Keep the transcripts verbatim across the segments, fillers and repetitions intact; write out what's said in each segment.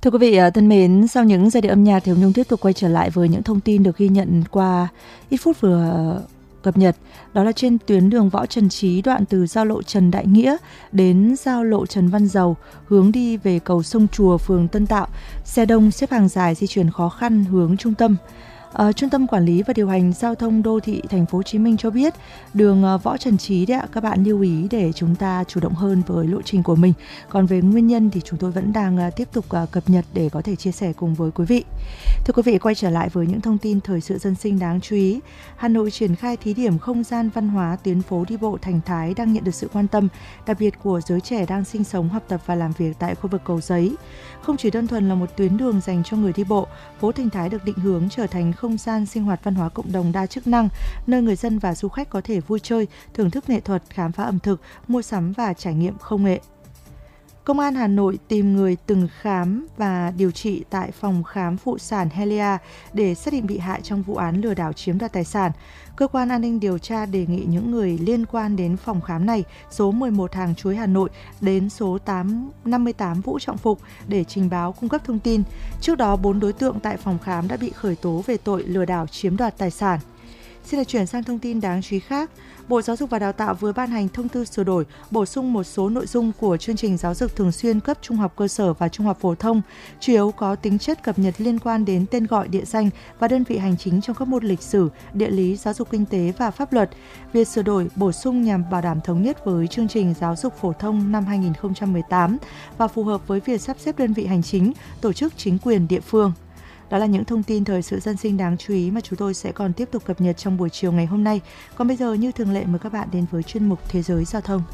Thưa quý vị thân mến, sau những giai điệu âm nhạc thì Hồng Nhung tiếp tục quay trở lại với những thông tin được ghi nhận qua ít phút vừa cập nhật. Đó là trên tuyến đường Võ Trần Trí, đoạn từ giao lộ Trần Đại Nghĩa đến giao lộ Trần Văn Dầu, hướng đi về cầu Sông Chùa, phường Tân Tạo, xe đông xếp hàng dài di chuyển khó khăn hướng trung tâm. Uh, Trung tâm Quản lý và Điều hành Giao thông Đô thị Thành phố Hồ Chí Minh cho biết đường uh, Võ Trần Trí đấy ạ, các bạn lưu ý để chúng ta chủ động hơn với lộ trình của mình. Còn về nguyên nhân thì chúng tôi vẫn đang uh, tiếp tục uh, cập nhật để có thể chia sẻ cùng với quý vị. Thưa quý vị, quay trở lại với những thông tin thời sự dân sinh đáng chú ý. Hà Nội triển khai thí điểm không gian văn hóa tuyến phố đi bộ Thành Thái đang nhận được sự quan tâm, đặc biệt của giới trẻ đang sinh sống, học tập và làm việc tại khu vực Cầu Giấy. Không chỉ đơn thuần là một tuyến đường dành cho người đi bộ, phố Thành Thái được định hướng trở thành không gian sinh hoạt văn hóa cộng đồng đa chức năng, nơi người dân và du khách có thể vui chơi, thưởng thức nghệ thuật, khám phá ẩm thực, mua sắm và trải nghiệm công nghệ. Công an Hà Nội tìm người từng khám và điều trị tại phòng khám phụ sản Helia để xác định bị hại trong vụ án lừa đảo chiếm đoạt tài sản. Cơ quan an ninh điều tra đề nghị những người liên quan đến phòng khám này, số mười một Hàng Chuối Hà Nội đến số năm mươi tám Vũ Trọng Phục để trình báo cung cấp thông tin. Trước đó, bốn đối tượng tại phòng khám đã bị khởi tố về tội lừa đảo chiếm đoạt tài sản. Xin được chuyển sang thông tin đáng chú ý khác. Bộ Giáo dục và Đào tạo vừa ban hành thông tư sửa đổi, bổ sung một số nội dung của chương trình giáo dục thường xuyên cấp trung học cơ sở và trung học phổ thông, chủ yếu có tính chất cập nhật liên quan đến tên gọi, địa danh và đơn vị hành chính trong các môn lịch sử, địa lý, giáo dục kinh tế và pháp luật. Việc sửa đổi, bổ sung nhằm bảo đảm thống nhất với chương trình giáo dục phổ thông năm hai nghìn không trăm mười tám và phù hợp với việc sắp xếp đơn vị hành chính, tổ chức chính quyền địa phương. Đó là những thông tin thời sự dân sinh đáng chú ý mà chúng tôi sẽ còn tiếp tục cập nhật trong buổi chiều ngày hôm nay. Còn bây giờ như thường lệ, mời các bạn đến với chuyên mục Thế giới Giao thông.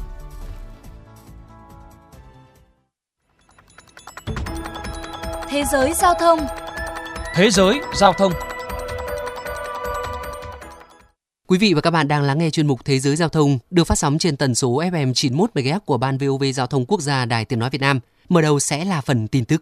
Thế giới Giao thông. Thế giới Giao thông. Quý vị và các bạn đang lắng nghe chuyên mục Thế giới Giao thông được phát sóng trên tần số ép em chín mươi mốt mê ga héc của Ban vê o vê Giao thông Quốc gia Đài Tiếng nói Việt Nam. Mở đầu sẽ là phần tin tức.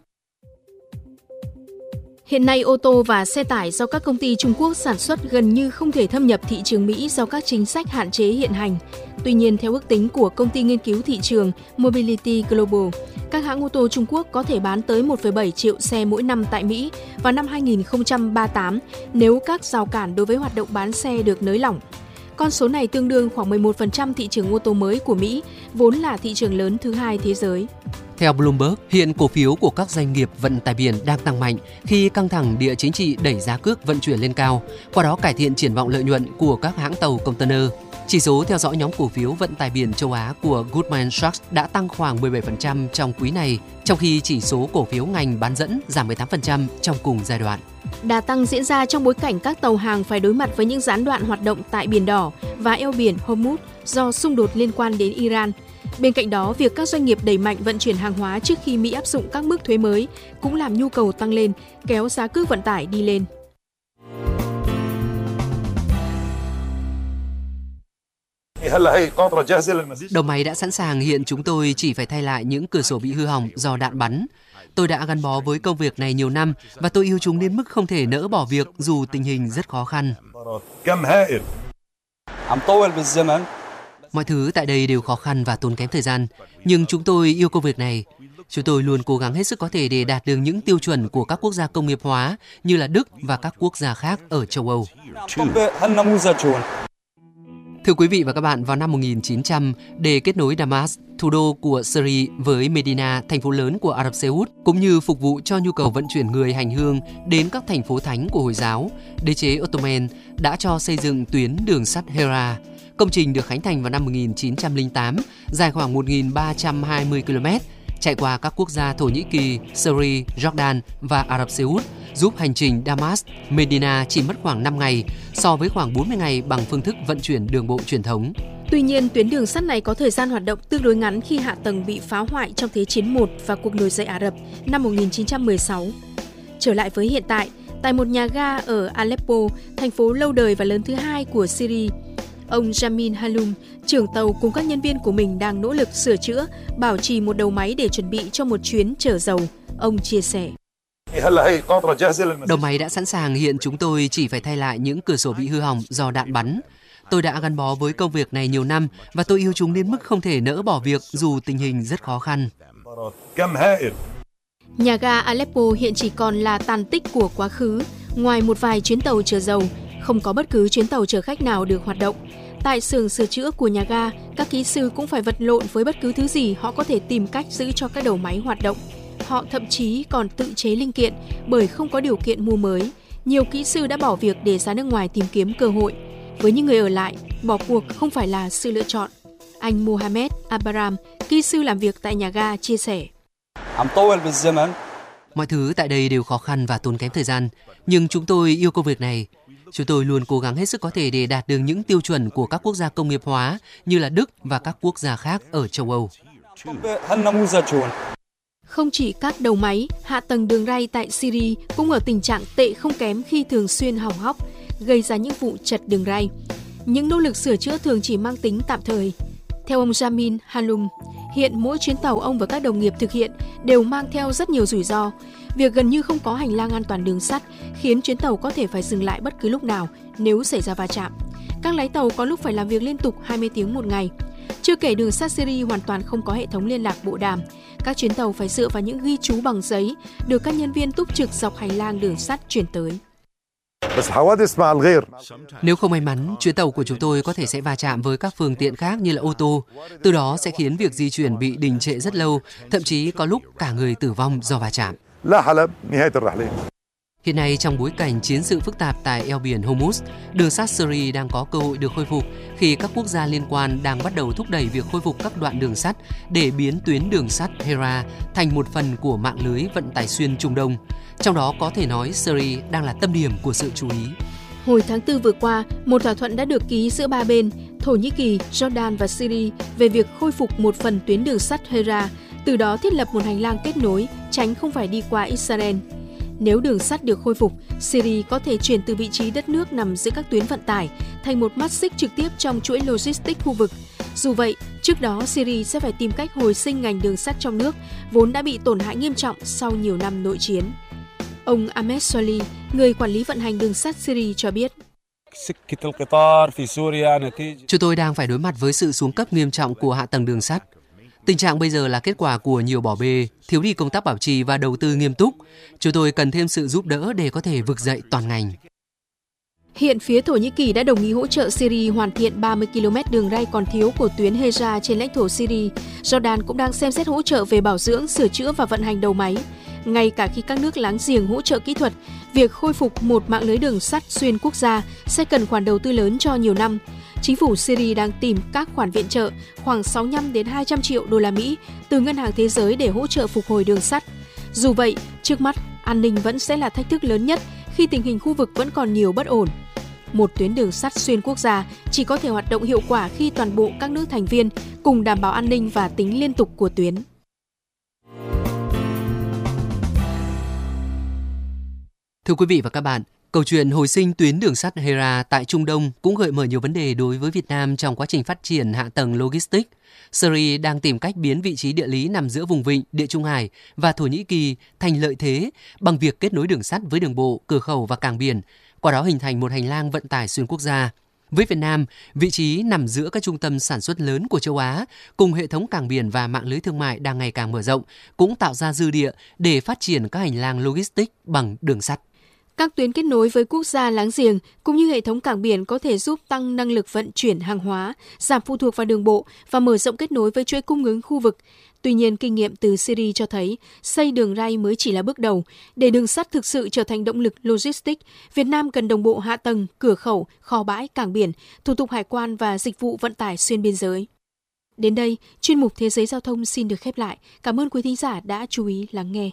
Hiện nay, ô tô và xe tải do các công ty Trung Quốc sản xuất gần như không thể thâm nhập thị trường Mỹ do các chính sách hạn chế hiện hành. Tuy nhiên, theo ước tính của công ty nghiên cứu thị trường Mobility Global, các hãng ô tô Trung Quốc có thể bán tới một phẩy bảy triệu xe mỗi năm tại Mỹ vào năm hai nghìn không trăm ba mươi tám nếu các rào cản đối với hoạt động bán xe được nới lỏng. Con số này tương đương khoảng mười một phần trăm thị trường ô tô mới của Mỹ, vốn là thị trường lớn thứ hai thế giới. Theo Bloomberg, hiện cổ phiếu của các doanh nghiệp vận tải biển đang tăng mạnh khi căng thẳng địa chính trị đẩy giá cước vận chuyển lên cao, qua đó cải thiện triển vọng lợi nhuận của các hãng tàu container. Chỉ số theo dõi nhóm cổ phiếu vận tải biển châu Á của Goldman Sachs đã tăng khoảng mười bảy phần trăm trong quý này, trong khi chỉ số cổ phiếu ngành bán dẫn giảm mười tám phần trăm trong cùng giai đoạn. Đà tăng diễn ra trong bối cảnh các tàu hàng phải đối mặt với những gián đoạn hoạt động tại Biển Đỏ và eo biển Hormuz do xung đột liên quan đến Iran. Bên cạnh đó, việc các doanh nghiệp đẩy mạnh vận chuyển hàng hóa trước khi Mỹ áp dụng các mức thuế mới cũng làm nhu cầu tăng lên, kéo giá cước vận tải đi lên. Đầu máy đã sẵn sàng, hiện chúng tôi chỉ phải thay lại những cửa sổ bị hư hỏng do đạn bắn. Tôi đã gắn bó với công việc này nhiều năm và tôi yêu chúng đến mức không thể nỡ bỏ việc dù tình hình rất khó khăn. Mọi thứ tại đây đều khó khăn và tốn kém thời gian, nhưng chúng tôi yêu công việc này. Chúng tôi luôn cố gắng hết sức có thể để đạt được những tiêu chuẩn của các quốc gia công nghiệp hóa như là Đức và các quốc gia khác ở châu Âu. Thưa quý vị và các bạn, vào năm một nghìn chín trăm, để kết nối Damas, thủ đô của Syria với Medina, thành phố lớn của Ả Rập Xê Út, cũng như phục vụ cho nhu cầu vận chuyển người hành hương đến các thành phố thánh của Hồi giáo, đế chế Ottoman đã cho xây dựng tuyến đường sắt Hera. Công trình được khánh thành vào năm một nghìn chín trăm lẻ tám, dài khoảng một nghìn ba trăm hai mươi ki lô mét, chạy qua các quốc gia Thổ Nhĩ Kỳ, Syria, Jordan và Ả Rập Xê Út, giúp hành trình Damas-Medina chỉ mất khoảng năm ngày, so với khoảng bốn mươi ngày bằng phương thức vận chuyển đường bộ truyền thống. Tuy nhiên, tuyến đường sắt này có thời gian hoạt động tương đối ngắn khi hạ tầng bị phá hoại trong Thế chiến một và cuộc nổi dậy Ả Rập năm một nghìn chín trăm mười sáu. Trở lại với hiện tại, tại một nhà ga ở Aleppo, thành phố lâu đời và lớn thứ hai của Syria, ông Jamin Haloum, trưởng tàu cùng các nhân viên của mình đang nỗ lực sửa chữa, bảo trì một đầu máy để chuẩn bị cho một chuyến chở dầu. Ông chia sẻ. Đầu máy đã sẵn sàng, hiện chúng tôi chỉ phải thay lại những cửa sổ bị hư hỏng do đạn bắn. Tôi đã gắn bó với công việc này nhiều năm và tôi yêu chúng đến mức không thể nỡ bỏ việc dù tình hình rất khó khăn. Nhà ga Aleppo hiện chỉ còn là tàn tích của quá khứ, ngoài một vài chuyến tàu chở dầu, không có bất cứ chuyến tàu chở khách nào được hoạt động. Tại xưởng sửa chữa của nhà ga, các kỹ sư cũng phải vật lộn với bất cứ thứ gì họ có thể tìm cách giữ cho các đầu máy hoạt động. Họ thậm chí còn tự chế linh kiện bởi không có điều kiện mua mới. Nhiều kỹ sư đã bỏ việc để ra nước ngoài tìm kiếm cơ hội. Với những người ở lại, bỏ cuộc không phải là sự lựa chọn. Anh Mohamed Abaram, kỹ sư làm việc tại nhà ga, chia sẻ. Mọi thứ tại đây đều khó khăn và tốn kém thời gian, nhưng chúng tôi yêu công việc này. Chúng tôi luôn cố gắng hết sức có thể để đạt được những tiêu chuẩn của các quốc gia công nghiệp hóa như là Đức và các quốc gia khác ở châu Âu. Không chỉ các đầu máy, hạ tầng đường ray tại Syria cũng ở tình trạng tệ không kém khi thường xuyên hỏng hóc, gây ra những vụ trật đường ray. Những nỗ lực sửa chữa thường chỉ mang tính tạm thời. Theo ông Jamin Halum, hiện mỗi chuyến tàu ông và các đồng nghiệp thực hiện đều mang theo rất nhiều rủi ro. Việc gần như không có hành lang an toàn đường sắt khiến chuyến tàu có thể phải dừng lại bất cứ lúc nào nếu xảy ra va chạm. Các lái tàu có lúc phải làm việc liên tục hai mươi tiếng một ngày. Chưa kể đường sắt Syria hoàn toàn không có hệ thống liên lạc bộ đàm. Các chuyến tàu phải dựa vào những ghi chú bằng giấy được các nhân viên túc trực dọc hành lang đường sắt chuyển tới. Nếu không may mắn, chuyến tàu của chúng tôi có thể sẽ va chạm với các phương tiện khác như là ô tô. Từ đó sẽ khiến việc di chuyển bị đình trệ rất lâu, thậm chí có lúc cả người tử vong do va chạm. Hiện nay, trong bối cảnh chiến sự phức tạp tại eo biển Hormuz, đường sắt Syria đang có cơ hội được khôi phục khi các quốc gia liên quan đang bắt đầu thúc đẩy việc khôi phục các đoạn đường sắt để biến tuyến đường sắt Hera thành một phần của mạng lưới vận tải xuyên Trung Đông. Trong đó có thể nói Syria đang là tâm điểm của sự chú ý. Hồi tháng tư vừa qua, một thỏa thuận đã được ký giữa ba bên, Thổ Nhĩ Kỳ, Jordan và Syria về việc khôi phục một phần tuyến đường sắt Hera, từ đó thiết lập một hành lang kết nối, tránh không phải đi qua Israel. Nếu đường sắt được khôi phục, Syria có thể chuyển từ vị trí đất nước nằm giữa các tuyến vận tải thành một mắt xích trực tiếp trong chuỗi logistics khu vực. Dù vậy, trước đó Syria sẽ phải tìm cách hồi sinh ngành đường sắt trong nước, vốn đã bị tổn hại nghiêm trọng sau nhiều năm nội chiến. Ông Ahmed Soli, người quản lý vận hành đường sắt Syria cho biết. Chúng tôi đang phải đối mặt với sự xuống cấp nghiêm trọng của hạ tầng đường sắt. Tình trạng bây giờ là kết quả của nhiều bỏ bê, thiếu đi công tác bảo trì và đầu tư nghiêm túc. Chúng tôi cần thêm sự giúp đỡ để có thể vực dậy toàn ngành. Hiện phía Thổ Nhĩ Kỳ đã đồng ý hỗ trợ Syria hoàn thiện ba mươi ki lô mét đường ray còn thiếu của tuyến Hera trên lãnh thổ Syria. Jordan cũng đang xem xét hỗ trợ về bảo dưỡng, sửa chữa và vận hành đầu máy. Ngay cả khi các nước láng giềng hỗ trợ kỹ thuật, việc khôi phục một mạng lưới đường sắt xuyên quốc gia sẽ cần khoản đầu tư lớn cho nhiều năm. Chính phủ Syria đang tìm các khoản viện trợ khoảng sáu mươi lăm đến hai trăm triệu đô la Mỹ từ Ngân hàng Thế giới để hỗ trợ phục hồi đường sắt. Dù vậy, trước mắt, an ninh vẫn sẽ là thách thức lớn nhất khi tình hình khu vực vẫn còn nhiều bất ổn. Một tuyến đường sắt xuyên quốc gia chỉ có thể hoạt động hiệu quả khi toàn bộ các nước thành viên cùng đảm bảo an ninh và tính liên tục của tuyến. Thưa quý vị và các bạn, câu chuyện hồi sinh tuyến đường sắt Hera tại Trung Đông cũng gợi mở nhiều vấn đề đối với Việt Nam trong quá trình phát triển hạ tầng logistics. Syria đang tìm cách biến vị trí địa lý nằm giữa vùng vịnh, Địa Trung Hải và Thổ Nhĩ Kỳ thành lợi thế bằng việc kết nối đường sắt với đường bộ, cửa khẩu và cảng biển, qua đó hình thành một hành lang vận tải xuyên quốc gia. Với Việt Nam, vị trí nằm giữa các trung tâm sản xuất lớn của châu Á cùng hệ thống cảng biển và mạng lưới thương mại đang ngày càng mở rộng cũng tạo ra dư địa để phát triển các hành lang logistics bằng đường sắt. Các tuyến kết nối với quốc gia láng giềng cũng như hệ thống cảng biển có thể giúp tăng năng lực vận chuyển hàng hóa, giảm phụ thuộc vào đường bộ và mở rộng kết nối với chuỗi cung ứng khu vực. Tuy nhiên, kinh nghiệm từ Syria cho thấy xây đường ray mới chỉ là bước đầu. Để đường sắt thực sự trở thành động lực logistics, Việt Nam cần đồng bộ hạ tầng, cửa khẩu, kho bãi, cảng biển, thủ tục hải quan và dịch vụ vận tải xuyên biên giới. Đến đây, chuyên mục Thế giới Giao thông xin được khép lại. Cảm ơn quý thính giả đã chú ý lắng nghe.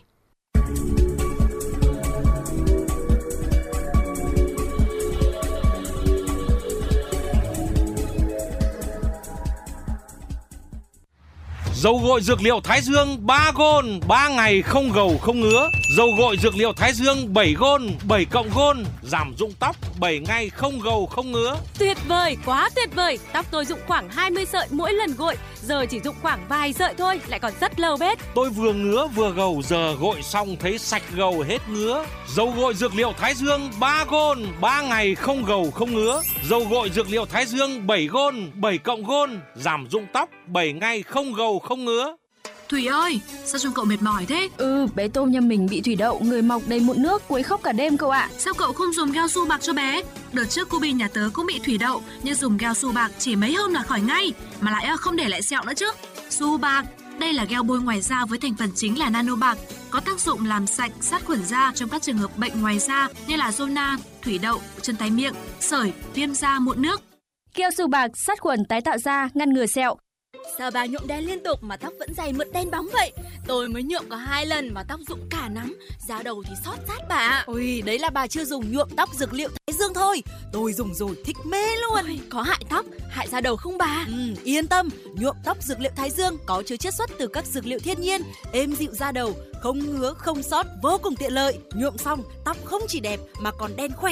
Dầu gội dược liệu Thái Dương ba gôn, ba ngày không gầu không ngứa. Dầu gội dược liệu Thái Dương bảy gôn, bảy cộng gôn, giảm rụng tóc bảy ngày không gầu không ngứa. Tuyệt vời, quá tuyệt vời. Tóc tôi rụng khoảng hai mươi sợi mỗi lần gội, giờ chỉ rụng khoảng vài sợi thôi, lại còn rất lâu bết. Tôi vừa ngứa vừa gầu, giờ gội xong thấy sạch gầu hết ngứa. Dầu gội dược liệu Thái Dương ba gôn, ba ngày không gầu không ngứa. Dầu gội dược liệu Thái Dương bảy gôn, bảy cộng gôn, giảm rụng tóc bảy ngày không gầu không ngứa. Thủy ơi, sao trông cậu mệt mỏi thế? Ừ, bé Tôm nhà mình bị thủy đậu, người mọc đầy mụn nước, quấy khóc cả đêm cậu ạ. Sao cậu không dùng keo su bạc cho bé? Đợt trước cô Bi nhà tớ cũng bị thủy đậu, nhưng dùng keo su bạc chỉ mấy hôm là khỏi ngay, mà lại không để lại sẹo nữa chứ. Su bạc, đây là gel bôi ngoài da với thành phần chính là nano bạc, có tác dụng làm sạch, sát khuẩn da trong các trường hợp bệnh ngoài da như là zona, thủy đậu, chân tay miệng, sởi, viêm da, mụn nước. Keo su bạc sát khuẩn tái tạo da, ngăn ngừa sẹo. Sao bà nhuộm đen liên tục mà tóc vẫn dày mượt đen bóng vậy? Tôi mới nhuộm có hai lần mà tóc rụng cả nắm, da đầu thì xót rát bà. Ôi, đấy là bà chưa dùng nhuộm tóc dược liệu Thái Dương thôi. Tôi dùng rồi thích mê luôn. Ôi, có hại tóc, hại da đầu không bà? Ừ, yên tâm, nhuộm tóc dược liệu Thái Dương có chứa chiết xuất từ các dược liệu thiên nhiên, êm dịu da đầu, không ngứa, không xót, vô cùng tiện lợi. Nhuộm xong, tóc không chỉ đẹp mà còn đen khỏe